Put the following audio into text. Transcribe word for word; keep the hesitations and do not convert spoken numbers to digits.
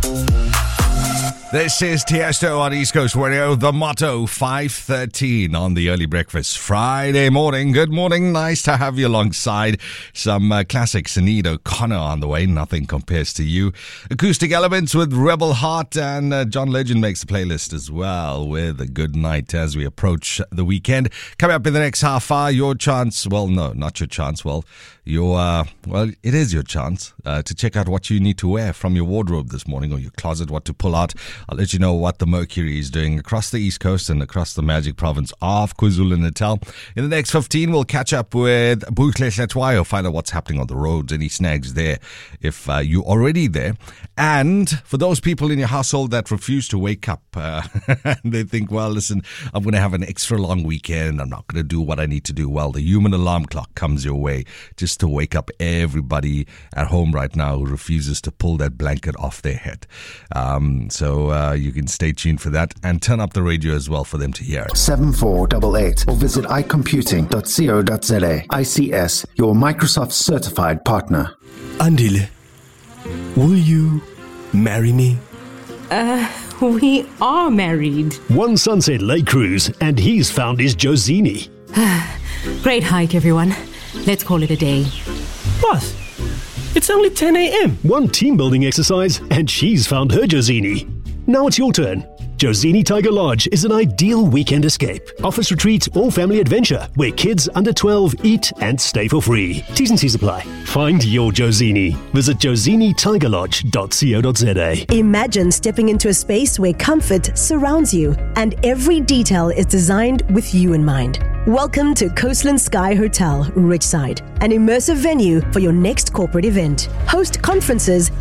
This is Tiesto on East Coast Radio. The motto, five thirteen on the early breakfast. Friday morning. Good morning. Nice to have you alongside. Some uh, classic Sinead O'Connor on the way. Nothing compares to you. Acoustic Elements with Rebel Heart. And uh, John Legend makes the playlist as well with a good night as we approach the weekend. Coming up in the next half hour, your chance. Well, no, not your chance. Well, your, uh, well, it is your chance uh, to check out what you need to wear from your wardrobe this morning or your closet, what to pull out. I'll let you know what the Mercury is doing across the East Coast and across the magic province of KwaZulu-Natal. In the next fifteen, we'll catch up with Buhle Hlatshwayo, find out what's happening on the roads, any snags there if uh, you're already there. And for those people in your household that refuse to wake up, uh, they think, well, listen, I'm going to have an extra long weekend. I'm not going to do what I need to do. Well, the human alarm clock comes your way just to wake up everybody at home right now who refuses to pull that blanket off their head. Um, so uh, you can stay tuned for that and turn up the radio as well for them to hear. seven four eight eight or visit i computing dot co dot za. I C S, your Microsoft certified partner. Andile, will you marry me? Uh, we are married. One Sunset Lake Cruise, and he's found his Josini. Great hike, everyone. Let's call it a day. Boss, it's only ten a.m. One team building exercise, and she's found her Josini. Now it's your turn. Josini Tiger Lodge is an ideal weekend escape. Office retreat or family adventure where kids under twelve eat and stay for free. T's and C's apply. Find your Josini. Visit josini tiger lodge dot co dot za. Imagine stepping into a space where comfort surrounds you and every detail is designed with you in mind. Welcome to Coastland Sky Hotel, Richside, an immersive venue for your next corporate event. Host conferences